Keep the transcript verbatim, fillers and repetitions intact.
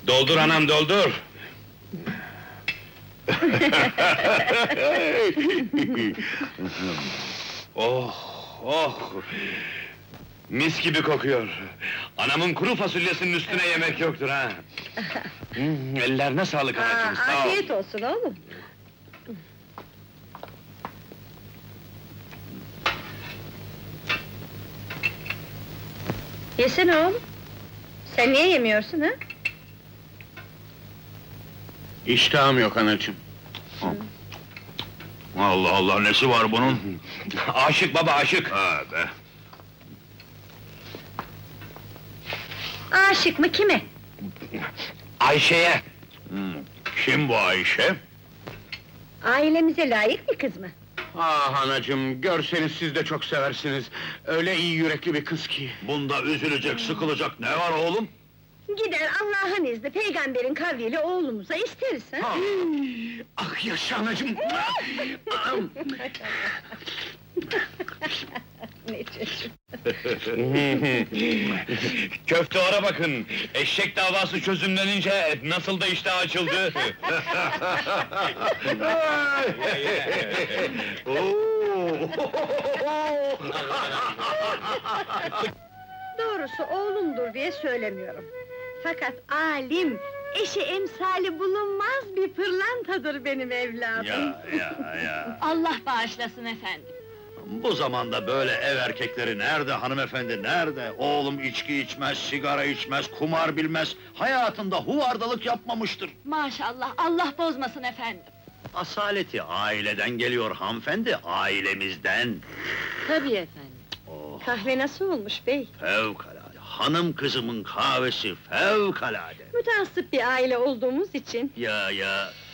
Doldur anam, doldur! Oh, oh! Mis gibi kokuyor! Anamın kuru fasulyesinin üstüne yemek yoktur ha! Hmm, ellerine sağlık anacığım, sağ ol! Afiyet olsun oğlum. Yesene oğlum. Sen niye yemiyorsun ha? İştahım yok anacığım. Allah Allah, nesi var bunun? Aşık baba, aşık! Ha be! Aşık mı kime? Ayşe'ye! Kim bu Ayşe? Ailemize layık bir kız mı? Ah anacığım, görseniz siz de çok seversiniz. Öyle iyi yürekli bir kız ki. Bunda üzülecek, sıkılacak ne var oğlum? Gider Allah'ın izni, peygamberin kavliyle oğlumuza isteriz ha? Ah yaşa anacığım! Ne çocuk! Köfteora bakın! Eşek davası çözümlenince nasıl da iştah açıldı! Doğrusu oğlumdur diye söylemiyorum. Fakat alim, eşi emsali bulunmaz bir pırlantadır benim evladım. Ya ya ya! Allah bağışlasın efendim. Bu zamanda böyle ev erkekleri nerede hanımefendi, nerede? Oğlum içki içmez, sigara içmez, kumar bilmez, hayatında huvardalık yapmamıştır. Maşallah, Allah bozmasın efendim. Asaleti aileden geliyor hanımefendi, ailemizden. Tabii efendim. Oh, Kahve nasıl olmuş bey? fevkalade, hanım kızımın kahvesi fevkalade. Mütehassıp bir aile olduğumuz için. Ya ya,